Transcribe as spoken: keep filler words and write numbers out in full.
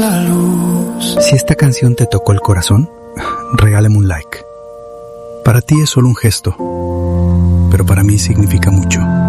Si esta canción te tocó el corazón, regálame un like. Para ti es solo un gesto, pero para mí significa mucho.